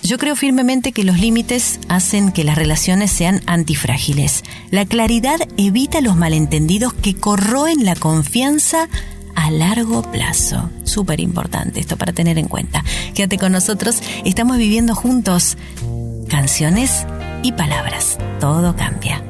Yo creo firmemente que los límites hacen que las relaciones sean antifrágiles. La claridad evita los malentendidos que corroen la confianza a largo plazo. Súper importante esto para tener en cuenta. Quédate con nosotros, estamos viviendo juntos canciones y palabras. Todo cambia.